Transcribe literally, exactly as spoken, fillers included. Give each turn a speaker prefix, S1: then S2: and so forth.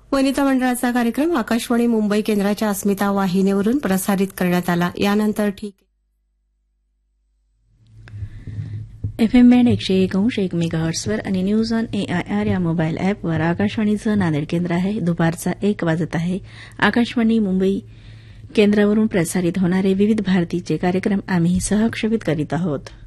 S1: वनिता मंडळाचा कार्यक्रम आकाशवाणी मुंबई केंद्राच्या अस्मिता वाहिनीवरून प्रसारित करण्यात आला. यानंतर ठीक
S2: एफएम बँड एकशे एक अंश एक मेगाहर्ट्सवर आणि न्यूज ऑन एआयआर या मोबाईल अॅपवर आकाशवाणीचं नांदेड केंद्र आहे. दुपारचा एक वाजत आहे. आकाशवाणी मुंबई केंद्रावरून प्रसारित होणारे विविध भारतीचे कार्यक्रम आम्ही सहक्षेपित करीत आहोत.